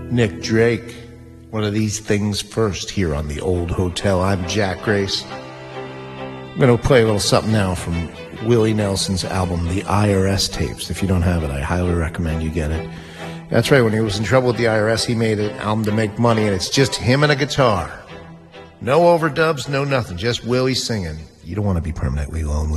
Nick Drake, one of these things first here on the Old Hotel. I'm Jack Grace. I'm going to play a little something now from Willie Nelson's album, The IRS Tapes. If you don't have it, I highly recommend you get it. That's right, when he was in trouble with the IRS, he made an album to make money, and it's just him and a guitar. No overdubs, no nothing, just Willie singing. You don't want to be permanently lonely.